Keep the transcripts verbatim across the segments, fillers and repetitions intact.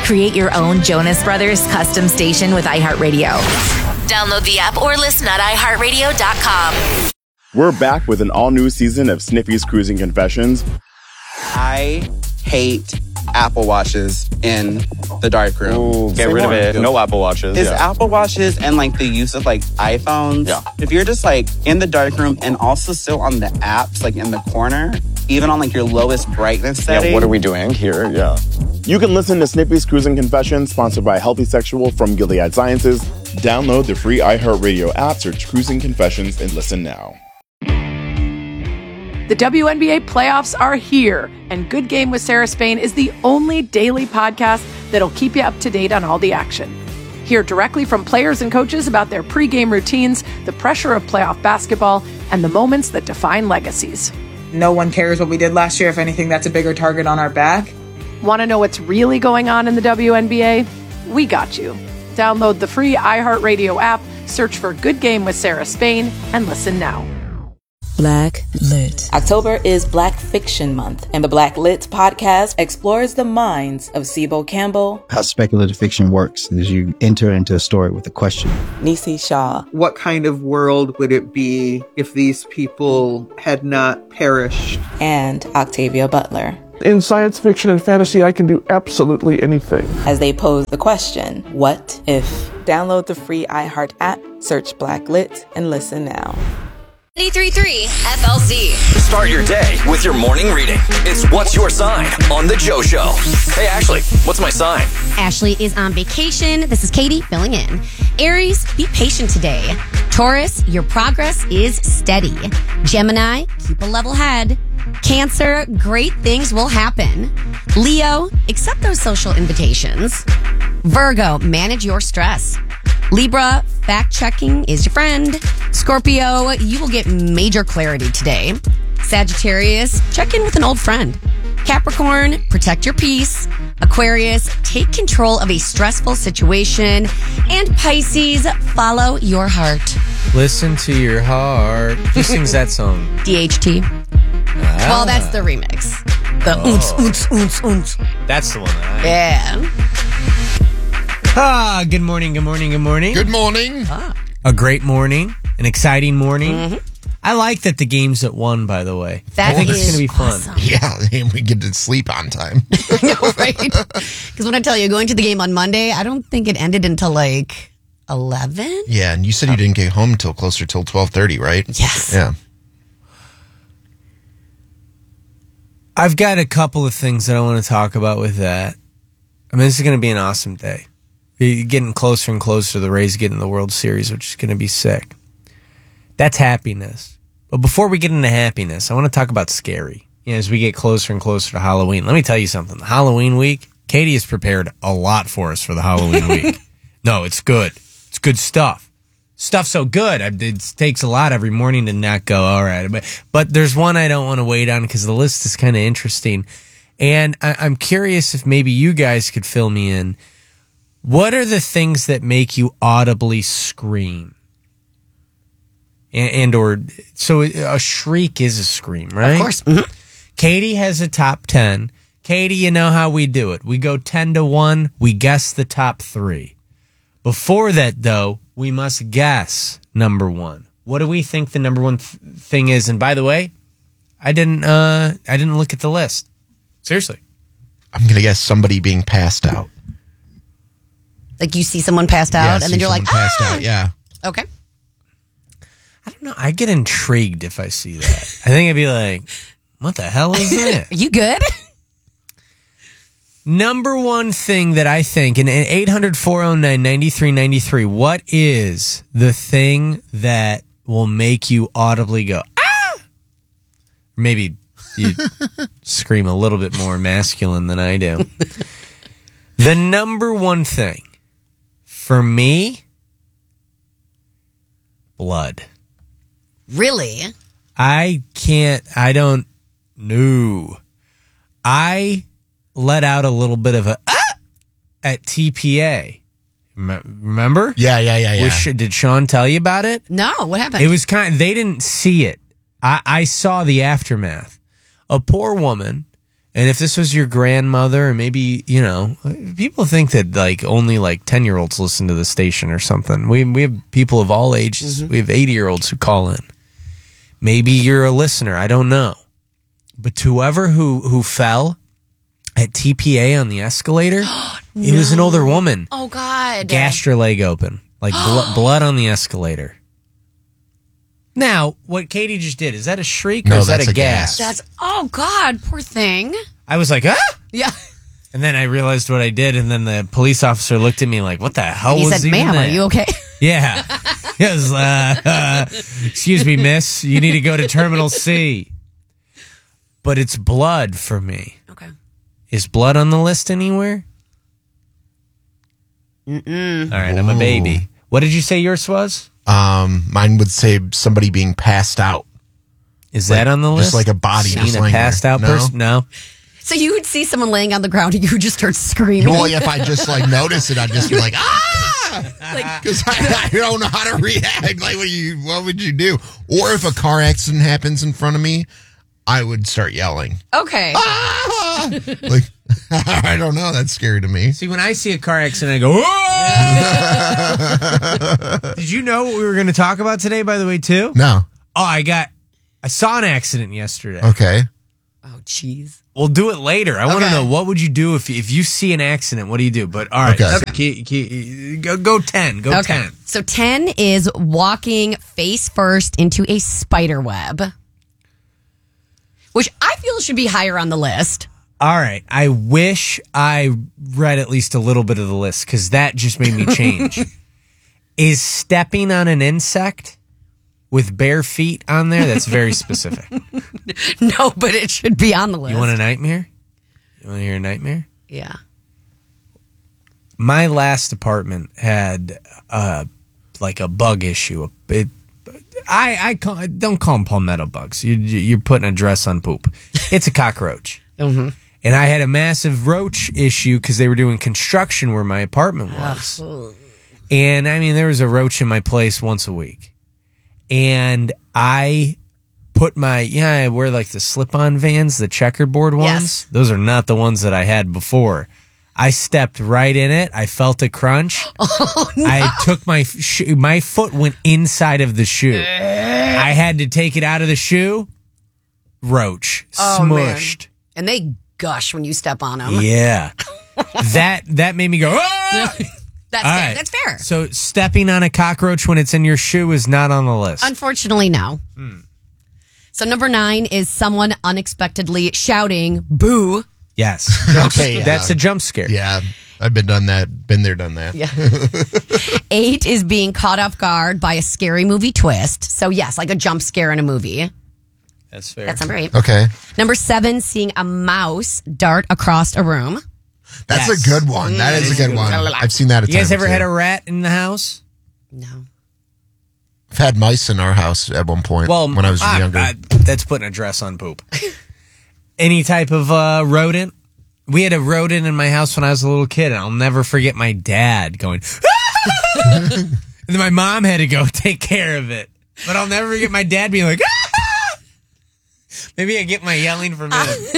Create your own Jonas Brothers custom station with iHeartRadio. Download the app or listen at i heart radio dot com. We're back with an all-new season of Sniffy's Cruising Confessions. I hate Apple Watches in the darkroom. Ooh, get rid of it. No Apple Watches. Is yeah. Apple Watches and like the use of like iPhones. Yeah. If you're just like in the darkroom and also still on the apps, like in the corner, even on like your lowest brightness setting. Yeah, what are we doing here? Yeah. You can listen to Snippy's Cruising Confessions, sponsored by Healthy Sexual from Gilead Sciences. Download the free iHeartRadio app, search Cruising Confessions, and listen now. The W N B A playoffs are here, and Good Game with Sarah Spain is the only daily podcast that'll keep you up to date on all the action. Hear directly from players and coaches about their pregame routines, the pressure of playoff basketball, and the moments that define legacies. No one cares what we did last year. If anything, that's a bigger target on our back. Want to know what's really going on in the W N B A? We got you. Download the free iHeartRadio app, search for Good Game with Sarah Spain, and listen now. Black Lit. October is Black Fiction Month, and the Black Lit podcast explores the minds of Sibo Campbell. How speculative fiction works is you enter into a story with a question. Nisi Shaw. What kind of world would it be if these people had not perished? And Octavia Butler. In science fiction and fantasy, I can do absolutely anything. As they pose the question, what if? Download the free iHeart app, search Black Lit, and listen now. ninety-three point three F L Z. Start your day with your morning reading. It's What's Your Sign on The Joe Show. Hey, Ashley, what's my sign? Ashley is on vacation. This is Katie filling in. Aries, be patient today. Taurus, your progress is steady. Gemini, keep a level head. Cancer, great things will happen. Leo, accept those social invitations. Virgo, manage your stress. Libra, fact-checking is your friend. Scorpio, you will get major clarity today. Sagittarius, check in with an old friend. Capricorn, protect your peace. Aquarius, take control of a stressful situation. And Pisces, follow your heart. Listen to your heart. Who sings that song? D H T. Ah. Well, that's the remix. The oh. oons, oons, oons, oons. That's the one. That I... Yeah. Ah, good morning, good morning, good morning. Good morning. Ah. A great morning, an exciting morning. Mm-hmm. I like that the game's at one, by the way. That I think is it's going to be fun. Awesome. Yeah, and we get to sleep on time. I know, right? Because when I tell you, going to the game on Monday, I don't think it ended until like eleven. Yeah, and you said you didn't get home until closer till twelve thirty, right? Yes. Yeah. I've got a couple of things that I want to talk about with that. I mean, this is going to be an awesome day. You're getting closer and closer to the Rays getting the World Series, which is going to be sick. That's happiness. But before we get into happiness, I want to talk about scary. You know, as we get closer and closer to Halloween. Let me tell you something. Halloween week, Katie has prepared a lot for us for the Halloween week. No, it's good. It's good stuff. Stuff so good. It takes a lot every morning to not go, all right. But, but there's one I don't want to wait on because the list is kind of interesting. And I, I'm curious if maybe you guys could fill me in. What are the things that make you audibly scream? And, and or, so a shriek is a scream, right? Of course. Mm-hmm. Katie has a top ten. Katie, you know how we do it. We go ten to one. We guess the top three. Before that, though, we must guess number one. What do we think the number one th- thing is? And by the way, I didn't, uh, I didn't look at the list. Seriously. I'm going to guess somebody being passed out. Like you see someone passed out, yeah, and then you're like, passed ah! out, yeah. Okay. I don't know. I get intrigued if I see that. I think I'd be like, what the hell is that? Are you good? Number one thing that I think, in eight hundred, four oh nine, nine three nine three, what is the thing that will make you audibly go, ah? Maybe you scream a little bit more masculine than I do. The number one thing for me, blood. Really? I can't, I don't, no. I let out a little bit of a ah at T P A. Remember? Yeah, yeah, yeah, yeah. Was, did Sean tell you about it? No, what happened? It was kind of, they didn't see it. I, I saw the aftermath. A poor woman And if this was your grandmother, or maybe, you know, people think that like only like ten year olds listen to the station or something. We, we have people of all ages. Mm-hmm. We have eighty year olds who call in. Maybe you're a listener. I don't know. But to whoever who, who fell at T P A on the escalator, no. It was an older woman. Oh, God. Gashed her leg open. Like bl- blood on the escalator. Now, what Katie just did, is that a shriek or no, is that a, a gasp? That's, oh, God, poor thing. I was like, ah! Yeah. And then I realized what I did, and then the police officer looked at me like, what the hell and he was said, ma'am, that? are you okay? Yeah. Yes. Uh, uh, excuse me, miss. You need to go to Terminal C. But it's blood for me. Okay. Is blood on the list anywhere? Mm-mm. All right, I'm a baby. What did you say yours was? Um, mine would say somebody being passed out. Is like, that on the list? Just like a body. Seen just a laying passed there. out no? person? No. So you would see someone laying on the ground and you would just start screaming. Well, if I just like notice it, I'd just be like, ah! Because I, I don't know how to react. Like, what, you, what would you do? Or if a car accident happens in front of me, I would start yelling. Okay. Ah! Like, I don't know. That's scary to me. See, when I see a car accident, I go, whoa! Did you know what we were going to talk about today, by the way, too? No. Oh, I got, I saw an accident yesterday. Okay. Oh, jeez. We'll do it later. I want to Okay. know, what would you do if if you see an accident? What do you do? But all right, Okay. Ke- Ke- go go ten. Go Okay. ten. So ten is walking face first into a spider web, which I feel should be higher on the list. All right. I wish I read at least a little bit of the list because that just made me change. Is stepping on an insect with bare feet on there? That's very specific. No, but it should be on the list. You want a nightmare? You want to hear a nightmare? Yeah. My last apartment had uh, like a bug issue. It, I I call, don't call them palmetto bugs. You, you're putting a dress on poop. It's a cockroach. Mm-hmm. And I had a massive roach issue because they were doing construction where my apartment was. And I mean, there was a roach in my place once a week. And I put my, yeah, I wear like the slip-on Vans, the checkerboard ones. Yes. Those are not the ones that I had before. I stepped right in it. I felt a crunch. Oh, no. I took my shoe, my foot went inside of the shoe. I had to take it out of the shoe. Roach. Oh, Smushed. man. And they gush when you step on them. Yeah. that that made me go, ah! That's All fair. right. That's fair. So stepping on a cockroach when it's in your shoe is not on the list. Unfortunately, no. Hmm. So number nine is someone unexpectedly shouting "boo." Yes. Okay, yeah. That's a jump scare. Yeah. I've been done that. Been there, done that. Yeah. Eight is being caught off guard by a scary movie twist. So yes, like a jump scare in a movie. That's fair. That's number eight. Okay. Number seven, seeing a mouse dart across a room. That's Yes. a good one. That is a good one. I've seen that a You guys time ever or two. had a rat in the house? No. I've had mice in our house at one point Well, when I was I- younger. I- that's putting a dress on poop. Any type of uh, rodent? We had a rodent in my house when I was a little kid, and I'll never forget my dad going, and then my mom had to go take care of it. But I'll never forget my dad being like, ah! Maybe I get my yelling from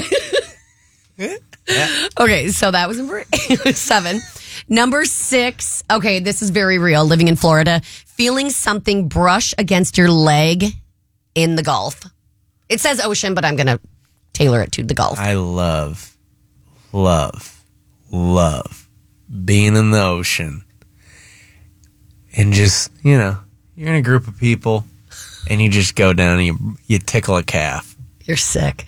him. Okay, so that was number seven. Number six. Okay, this is very real. Living in Florida, feeling something brush against your leg in the Gulf. It says ocean, but I'm going to tailor it to the Gulf. I love, love, love being in the ocean and just, you know, you're in a group of people and you just go down and you, you tickle a calf. You're sick.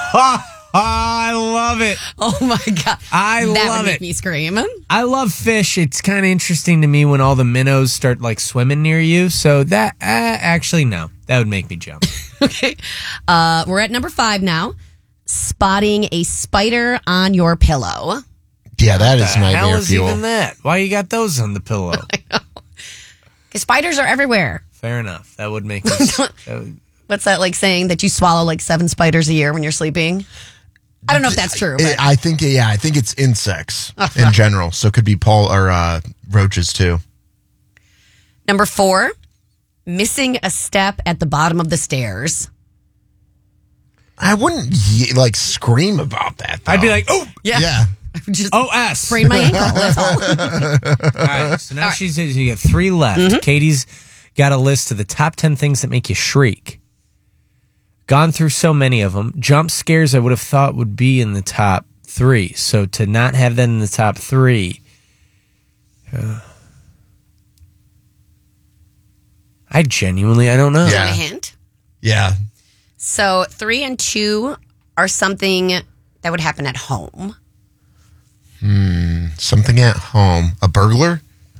I love it. Oh my God. I that love would make it. me scream. I love fish. It's kind of interesting to me when all the minnows start like swimming near you. So that, uh, actually, no, that would make me jump. Okay. Uh, we're at number five now. Spotting a spider on your pillow. Yeah, that is the hell nightmare is fuel. even that? Why you got those on the pillow? Because spiders are everywhere. Fair enough. That would make me. that would, What's that like saying that you swallow like seven spiders a year when you're sleeping? I don't know if that's true. But. It- I think, yeah, I think it's insects in general. So it could be Paul or uh, roaches too. Number four, missing a step at the bottom of the stairs. I wouldn't ye- like scream about that. Though. I'd be like, oh, Yeah. Yeah. Just oh, S. sprained my ankle. That's all. All right, so now she says you got three left. Mm-hmm. Katie's got a list of the top ten things that make you shriek. Gone through so many of them. Jump scares I would have thought would be in the top three. So to not have that in the top three, uh, I genuinely, I don't know. Do you want a hint? Yeah. So three and two are something that would happen at home. Hmm. Something at home. A burglar?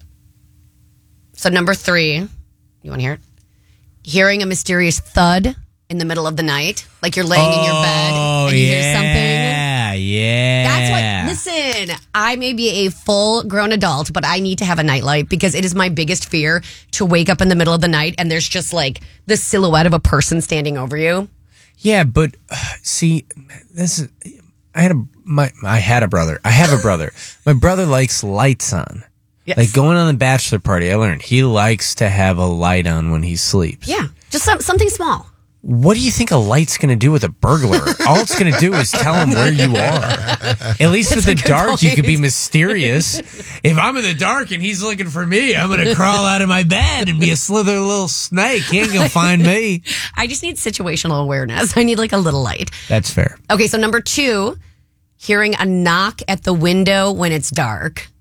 So number three, you want to hear it? Hearing a mysterious thud in the middle of the night, like you're laying in your bed and you yeah, hear something. Yeah, yeah. That's what, listen, I may be a full grown adult, but I need to have a nightlight because it is my biggest fear to wake up in the middle of the night and there's just like the silhouette of a person standing over you. Yeah, but uh, see, this is, I had a, my, I had a brother. I have a brother. My brother likes lights on. Yes. Like going on the bachelor party, I learned he likes to have a light on when he sleeps. Yeah, just some, something small. What do you think a light's going to do with a burglar? All it's going to do is tell him where you are. At least That's with a the good dark, point. you could be mysterious. If I'm in the dark and he's looking for me, I'm going to crawl out of my bed and be a slither little snake. He ain't going to find me. I just need situational awareness. I need like a little light. That's fair. Okay, so number two, hearing a knock at the window when it's dark.